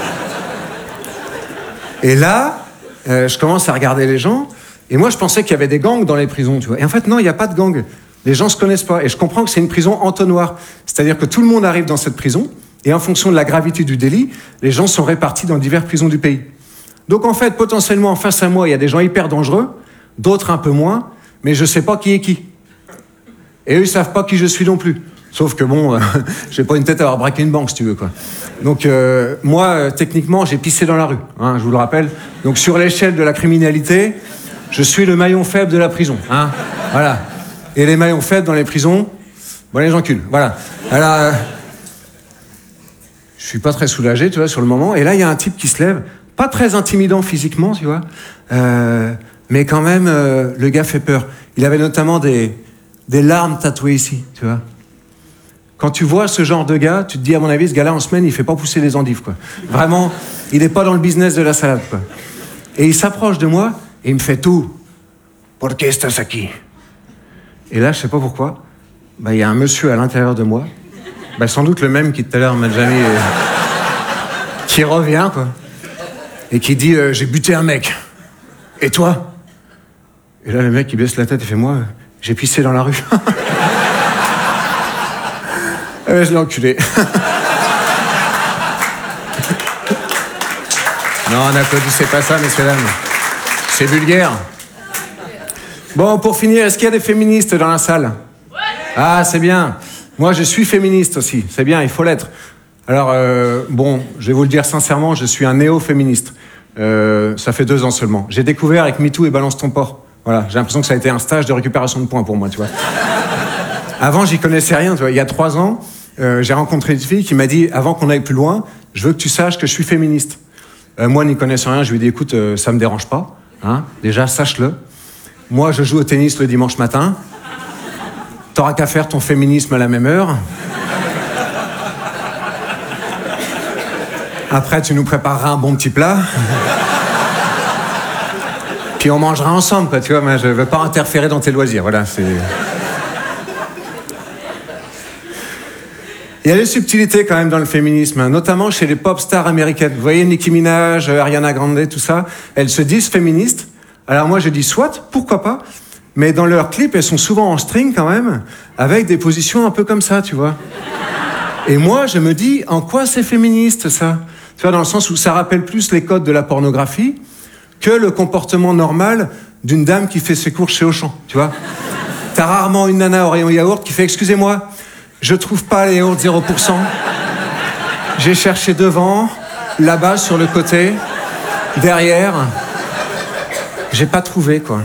Speaker 6: Et là, euh, je commence à regarder les gens, et moi, je pensais qu'il y avait des gangs dans les prisons, tu vois. Et en fait, non, il n'y a pas de gang. Les gens se connaissent pas. Et je comprends que c'est une prison entonnoir. C'est-à-dire que tout le monde arrive dans cette prison, et en fonction de la gravité du délit, les gens sont répartis dans diverses prisons du pays. Donc, en fait, potentiellement, face à moi, il y a des gens hyper dangereux, d'autres un peu moins, mais je sais pas qui est qui. Et eux, ils savent pas qui je suis non plus. Sauf que bon, euh, j'ai pas une tête à avoir braqué une banque, si tu veux, quoi. Donc, euh, moi, euh, techniquement, j'ai pissé dans la rue, hein, je vous le rappelle. Donc, sur l'échelle de la criminalité, je suis le maillon faible de la prison, hein. Voilà. Et les maillons faibles dans les prisons, bon, les enculent, voilà. Alors, euh, je suis pas très soulagé, tu vois, sur le moment. Et là, il y a un type qui se lève, pas très intimidant physiquement, tu vois, euh, mais quand même, euh, le gars fait peur. Il avait notamment des, des larmes tatouées ici, tu vois. Quand tu vois ce genre de gars, tu te dis, à mon avis, ce gars-là, en semaine, il fait pas pousser des endives, quoi. Vraiment, il n'est pas dans le business de la salade, quoi. Et il s'approche de moi, et il me fait tout. Por qué estás aquí? Et là, je sais pas pourquoi, bah, il y a un monsieur à l'intérieur de moi, bah, sans doute le même qui tout à l'heure m'a déjà mis, euh, qui revient, quoi, et qui dit, euh, j'ai buté un mec. Et toi? Et là, le mec, il baisse la tête et fait, moi, j'ai pissé dans la rue. Euh, je l'ai enculé. Non, n'applaudissez pas ça, messieurs, dames. C'est vulgaire. Bon, pour finir, est-ce qu'il y a des féministes dans la salle? Ouais. Ah, c'est bien. Moi, je suis féministe aussi. C'est bien, il faut l'être. Alors, euh, bon, je vais vous le dire sincèrement, je suis un néo-féministe. Euh, ça fait deux ans seulement. J'ai découvert avec MeToo et Balance ton porc. Voilà, j'ai l'impression que ça a été un stage de récupération de points pour moi, tu vois. Avant, j'y connaissais rien, tu vois. Il y a trois ans, euh, j'ai rencontré une fille qui m'a dit, avant qu'on aille plus loin, je veux que tu saches que je suis féministe. Euh, moi, n'y connaissant rien, je lui ai dit, écoute, euh, ça me dérange pas, hein. Déjà, sache-le. Moi, je joue au tennis le dimanche matin. T'auras qu'à faire ton féminisme à la même heure. Après, tu nous prépareras un bon petit plat. Puis on mangera ensemble, quoi, tu vois. Moi, je veux pas interférer dans tes loisirs, voilà, c'est... Il y a des subtilités quand même dans le féminisme, notamment chez les pop stars américaines. Vous voyez Nicki Minaj, Ariana Grande, tout ça, elles se disent féministes. Alors moi je dis soit, pourquoi pas, mais dans leurs clips elles sont souvent en string quand même, avec des positions un peu comme ça, tu vois. Et moi je me dis, en quoi c'est féministe ça? Tu vois, dans le sens où ça rappelle plus les codes de la pornographie que le comportement normal d'une dame qui fait ses courses chez Auchan, tu vois. T'as rarement une nana au rayon yaourt qui fait, excusez-moi, je trouve pas les yaourts zéro pour cent. J'ai cherché devant, là-bas, sur le côté, derrière. J'ai pas trouvé, quoi.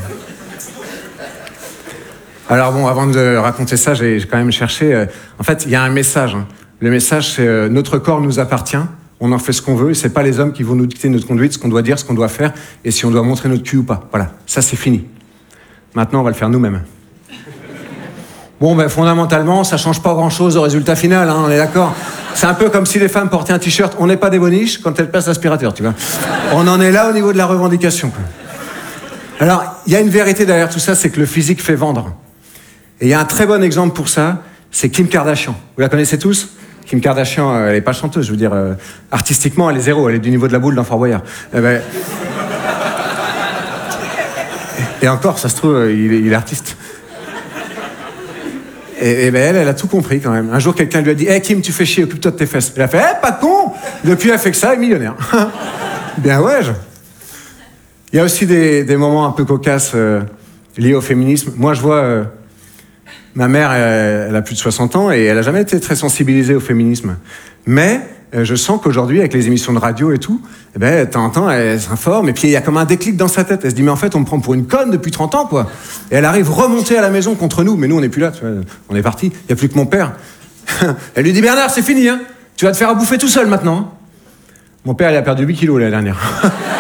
Speaker 6: Alors bon, avant de raconter ça, j'ai quand même cherché... Euh, en fait, il y a un message. Hein. Le message, c'est euh, notre corps nous appartient, on en fait ce qu'on veut, et c'est pas les hommes qui vont nous dicter notre conduite, ce qu'on doit dire, ce qu'on doit faire, et si on doit montrer notre cul ou pas. Voilà, ça c'est fini. Maintenant, on va le faire nous-mêmes. Bon, ben fondamentalement, ça change pas grand-chose au résultat final, hein, on est d'accord. C'est un peu comme si les femmes portaient un t-shirt « On n'est pas des boniches » quand elles passent l'aspirateur, tu vois. On en est là au niveau de la revendication, quoi. Alors, il y a une vérité derrière tout ça, c'est que le physique fait vendre. Et il y a un très bon exemple pour ça, c'est Kim Kardashian. Vous la connaissez tous? Kim Kardashian, elle est pas chanteuse, je veux dire, euh, artistiquement, elle est zéro, elle est du niveau de la boule dans Fort Boyard. Eh ben... Et encore, ça se trouve, il est, il est artiste. Et, et ben elle, elle a tout compris quand même. Un jour, quelqu'un lui a dit « Hey Kim, tu fais chier, occupe-toi de tes fesses. » Elle a fait « Eh, pas de con !» Depuis, elle fait que ça, elle est millionnaire. Bien ouais. Je... Il y a aussi des, des moments un peu cocasses euh, liés au féminisme. Moi, je vois... Euh, ma mère, elle, elle a plus de soixante ans et elle n'a jamais été très sensibilisée au féminisme. Mais euh, je sens qu'aujourd'hui, avec les émissions de radio et tout, eh ben, de temps en temps, elle s'informe et puis il y a comme un déclic dans sa tête. Elle se dit « Mais en fait, on me prend pour une conne depuis trente ans, quoi. » Et elle arrive remonter à la maison contre nous. Mais nous, on n'est plus là, tu vois. On est partis. Il n'y a plus que mon père. Elle lui dit « Bernard, c'est fini, hein. Tu vas te faire à bouffer tout seul maintenant. » Mon père, il a perdu huit kilos l'année dernière.